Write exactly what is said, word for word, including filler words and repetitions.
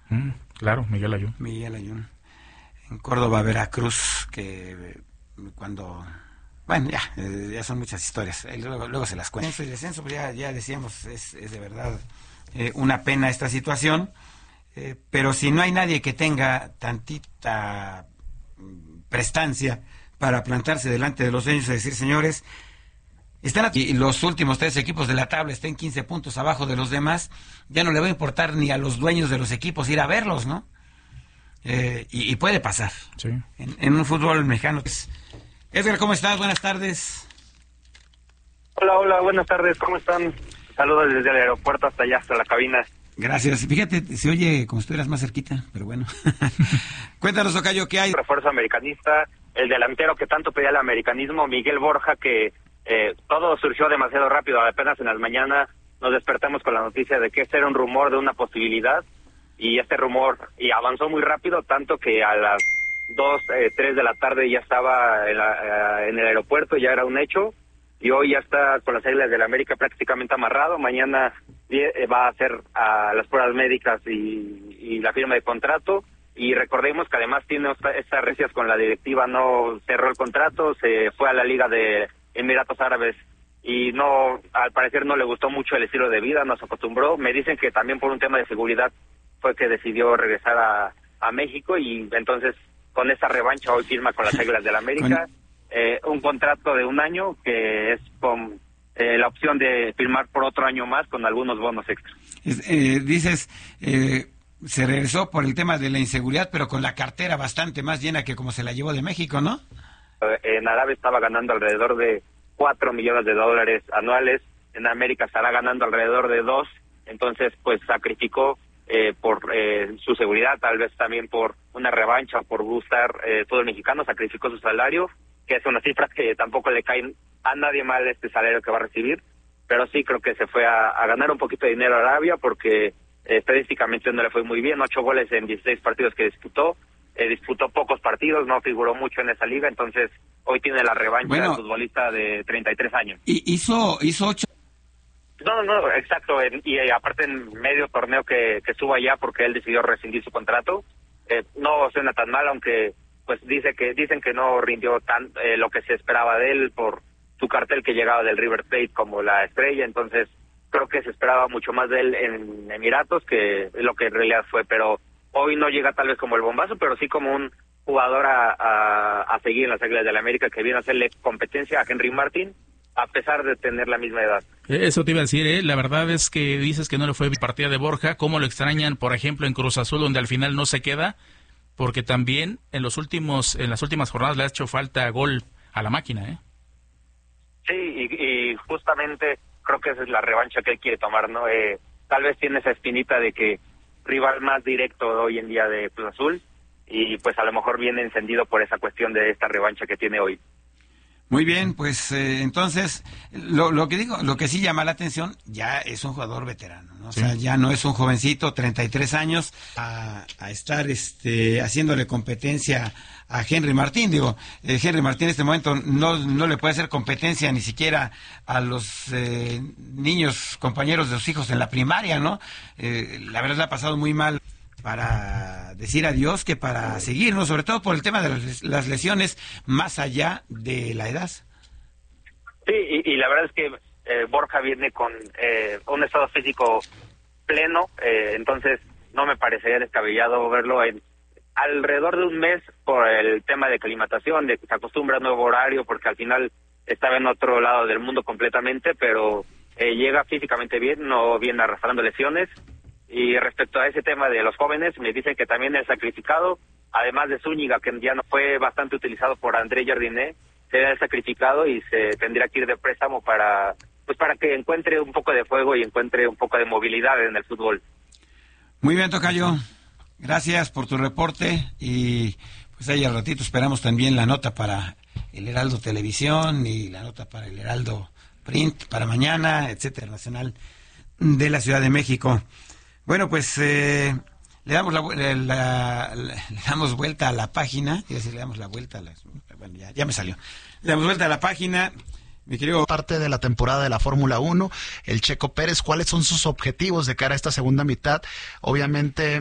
Mm, claro, Miguel Ayun. Miguel Ayun. En Córdoba, Veracruz, que cuando... Bueno, ya, eh, ya son muchas historias. Eh, luego, luego se las cuento. El descenso, pues ya, ya decíamos, es, es de verdad eh, una pena esta situación. Eh, pero si no hay nadie que tenga tantita prestancia para plantarse delante de los dueños y decir, señores, están aquí, los últimos tres equipos de la tabla estén quince puntos abajo de los demás, ya no le va a importar ni a los dueños de los equipos ir a verlos, ¿no? Eh, y, y puede pasar. Sí. En, en un fútbol mexicano. Edgar, ¿cómo estás? Buenas tardes. Hola, hola, buenas tardes, ¿cómo están? Saludos desde el aeropuerto hasta allá, hasta la cabina. Gracias. Fíjate, se oye como si estuvieras más cerquita, pero bueno. Cuéntanos, Tocayo, ¿qué hay? Refuerzo americanista, el delantero que tanto pedía el americanismo, Miguel Borja, que eh, todo surgió demasiado rápido, apenas en las mañanas nos despertamos con la noticia de que este era un rumor de una posibilidad, y este rumor y avanzó muy rápido, tanto que a las dos, eh, tres de la tarde ya estaba en, la, en el aeropuerto, ya era un hecho, y hoy ya está con las Águilas del América prácticamente amarrado. Mañana eh, va a hacer a las pruebas médicas y, y la firma de contrato, y recordemos que además tiene estas recias con la directiva, no cerró el contrato, se fue a la Liga de Emiratos Árabes y no, al parecer no le gustó mucho el estilo de vida, no se acostumbró. Me dicen que también por un tema de seguridad fue que decidió regresar a, a México, y entonces con esta revancha hoy firma con las Águilas del América eh, un contrato de un año que es con eh, la opción de firmar por otro año más con algunos bonos extras. Eh, dices, eh, se regresó por el tema de la inseguridad, pero con la cartera bastante más llena que como se la llevó de México, ¿no? Eh, en Arabia estaba ganando alrededor de cuatro millones de dólares anuales, en América estará ganando alrededor de dos, entonces pues sacrificó Eh, por eh, su seguridad, tal vez también por una revancha, por gustar eh, todo el mexicano, sacrificó su salario, que son unas cifras que tampoco le caen a nadie mal este salario que va a recibir, pero sí creo que se fue a, a ganar un poquito de dinero a Arabia, porque eh, estadísticamente no le fue muy bien, ocho goles en dieciséis partidos que disputó, eh, disputó pocos partidos, no figuró mucho en esa liga, entonces hoy tiene la revancha bueno, del futbolista de treinta y tres años. Y hizo, hizo ocho. No, no, exacto, en, y eh, aparte en medio torneo que, que estuvo allá porque él decidió rescindir su contrato, eh, no suena tan mal, aunque pues dice que dicen que no rindió tan eh, lo que se esperaba de él por su cartel que llegaba del River Plate como la estrella, entonces creo que se esperaba mucho más de él en Emiratos que lo que en realidad fue, pero hoy no llega tal vez como el bombazo, pero sí como un jugador a, a, a seguir en las Águilas del América, que viene a hacerle competencia a Henry Martin, a pesar de tener la misma edad. Eso te iba a decir, ¿eh? La verdad es que dices que no le fue partida de Borja, cómo lo extrañan, por ejemplo, en Cruz Azul, donde al final no se queda, porque también en los últimos, en las últimas jornadas le ha hecho falta gol a la máquina, ¿eh? Sí, y, y justamente creo que esa es la revancha que él quiere tomar, ¿no? Eh, tal vez tiene esa espinita de que rival más directo hoy en día de Cruz Azul, y pues a lo mejor viene encendido por esa cuestión de esta revancha que tiene hoy. Muy bien, pues eh, entonces, lo, lo que digo, lo que sí llama la atención, ya es un jugador veterano, ¿no? O Sí. sea, ya no es un jovencito, treinta y tres años, a, a estar este, haciéndole competencia a Henry Martín. Digo, eh, Henry Martín en este momento no, no le puede hacer competencia ni siquiera a los eh, niños, compañeros de sus hijos en la primaria, ¿no? Eh, la verdad le ha pasado muy mal para decir adiós que para seguir, ¿no? Sobre todo por el tema de las, las lesiones más allá de la edad. Sí, y, y la verdad es que eh, Borja viene con eh, un estado físico pleno, eh, entonces no me parecería descabellado verlo en alrededor de un mes por el tema de aclimatación, de que se acostumbra a un nuevo horario, porque al final estaba en otro lado del mundo completamente, pero eh, llega físicamente bien, no viene arrastrando lesiones. Y respecto a ese tema de los jóvenes, me dicen que también es sacrificado, además de Zúñiga, que ya no fue bastante utilizado por André Jardiné, será sacrificado y se tendría que ir de préstamo para pues para que encuentre un poco de fuego y encuentre un poco de movilidad en el fútbol. Muy bien, Tocayo, gracias por tu reporte, y pues ahí al ratito esperamos también la nota para el Heraldo Televisión y la nota para el Heraldo Print para mañana, etcétera, Nacional de la Ciudad de México. Bueno, pues eh, le damos la, la, la, le damos vuelta a la página, quiero decir, le damos la vuelta a la, bueno, ya, ya me salió. Le damos vuelta a la página, mi querido. Parte de la temporada de la Fórmula uno, el Checo Pérez, ¿cuáles son sus objetivos de cara a esta segunda mitad? Obviamente